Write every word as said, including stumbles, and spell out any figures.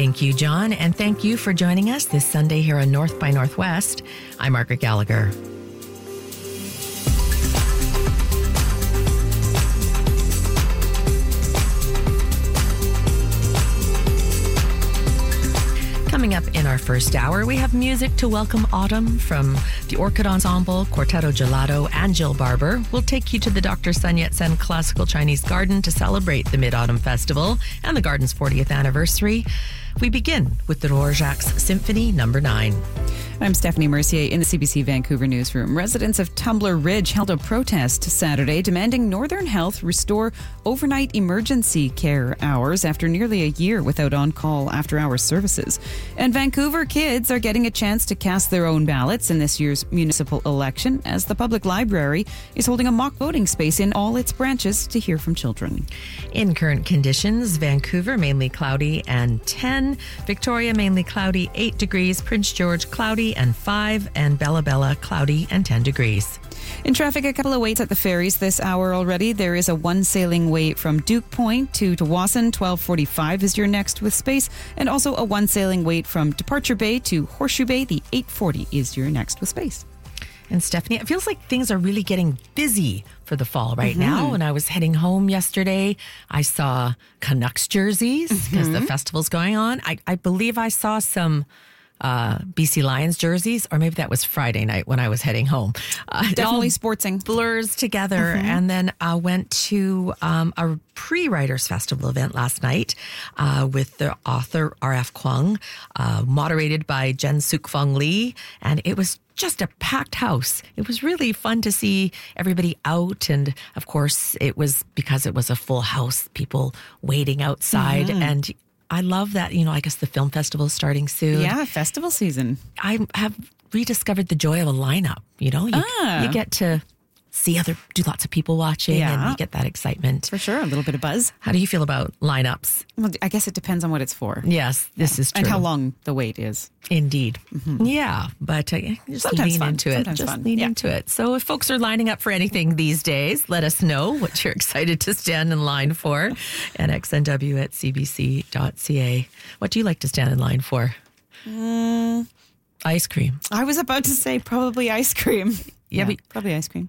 Thank you, John, and thank you for joining us this Sunday here on North by Northwest. I'm Margaret Gallagher. Coming up in our first hour, we have music to welcome autumn from the Orchid Ensemble, Quartetto Gelato, and Jill Barber. We'll take you to the Doctor Sun Yat-sen Classical Chinese Garden to celebrate the Mid-Autumn Festival and the garden's fortieth anniversary. We begin with the Dvorak's Symphony Number nine. I'm Stephanie Mercier in the C B C Vancouver newsroom. Residents of Tumbler Ridge held a protest Saturday demanding Northern Health restore overnight emergency care hours after nearly a year without on-call after-hours services. And Vancouver kids are getting a chance to cast their own ballots in this year's municipal election as the public library is holding a mock voting space in all its branches to hear from children. In current conditions, Vancouver mainly cloudy and ten, Victoria mainly cloudy eight degrees, Prince George cloudy and five, and Bella Bella cloudy and ten degrees. In traffic, a couple of waits at the ferries this hour already. There is a one sailing wait from Duke Point to Tawasin. twelve forty-five is your next with space. And also a one sailing wait from Departure Bay to Horseshoe Bay. The eight forty is your next with space. And Stephanie, it feels like things are really getting busy for the fall right mm-hmm. now. When I was heading home yesterday, I saw Canucks jerseys because mm-hmm. the festival's going on. I, I believe I saw some uh, B C Lions jerseys, or maybe that was Friday night when I was heading home. Uh, Definitely sportsing. Blurs together. Mm-hmm. And then I went to um, a pre-writers festival event last night uh, with the author R F Kuang, uh, moderated by Jen Suk Fong Lee. And it was just a packed house. It was really fun to see everybody out. And of course, it was because it was a full house, people waiting outside. Mm-hmm. And I love that, you know, I guess the film festival is starting soon. Yeah, festival season. I have rediscovered the joy of a lineup. You know, you, ah. you get to see other, do lots of people watching yeah. and you get that excitement. For sure, a little bit of buzz. How do you feel about lineups? Well, I guess it depends on what it's for. Yes, this yeah. is true. And how long the wait is. Indeed. Mm-hmm. Yeah, but uh, just Sometimes lean fun. into it. Sometimes just fun. lean yeah. into it. So if folks are lining up for anything these days, let us know what you're excited to stand in line for at x n w at c b c dot c a. What do you like to stand in line for? Mm, ice cream. I was about to say probably ice cream. Yeah, yeah but probably ice cream.